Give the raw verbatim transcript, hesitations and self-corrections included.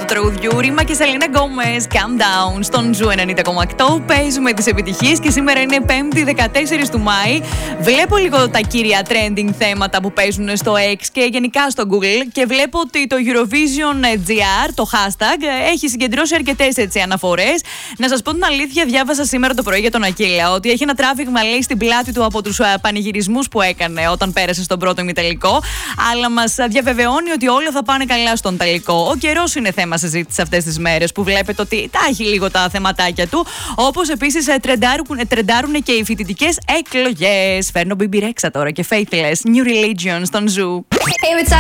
τραγουδιού. Ρίμα και Σελίνα Γκόμες, Calm Down, στον Ζου ενενήντα κόμμα οκτώ. Παίζουμε τις επιτυχίες και σήμερα είναι πέμπτη δεκατέσσερις του Μάη. Βλέπω λίγο τα κύρια trending θέματα που παίζουν στο X και γενικά στο Google και βλέπω ότι το Eurovision τζι αρ, το hashtag, έχει συγκεντρώσει αρκετές έτσι αναφορές. Να σας πω την αλήθεια, διάβασα σήμερα το πρωί για τον Ακύλα ότι έχει ένα τράβηγμα, λέει, στην πλάτη του από τους πανηγυρισμούς που έκανε όταν πέρασε στον πρώτο ημιτελικό. Αλλά μας διαβεβαιώνει ότι όλα θα πάνε καλά στον τελικό. Ο καιρός είναι θέμα συζήτηση αυτές τις μέρες που βλέπετε ότι τα έχει λίγο τα θεματάκια του. Όπως επίσης τρεντάρουν, τρεντάρουν και οι φοιτητικές εκλογές. Φέρνω Μπι Μπι Ρέξα τώρα και Faithless, New Religion στον Ζου. Hey, what's up?